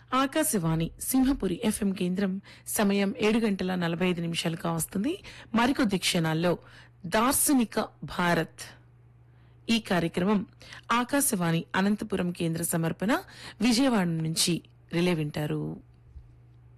Akashvani Simhapuri FM కేంద్రం సమయం 7:45 కావస్తుంది. మరికొద్ది క్షణాల్లో దార్శనిక భారత్ ఈ కార్యక్రమం ఆకాశవాణి అనంతపురం కేంద్ర సమర్పణ విజయవాడ నుంచి రిలే వింటారు.